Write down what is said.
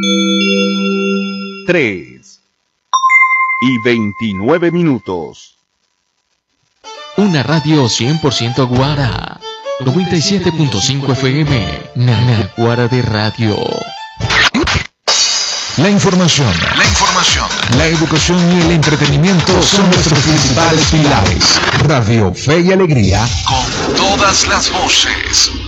3:29. Una radio 100% guara. 97.5 FM. Guara de Radio. La información, la educación y el entretenimiento son nuestros principales pilares. Radio Fe y Alegría. Con todas las voces.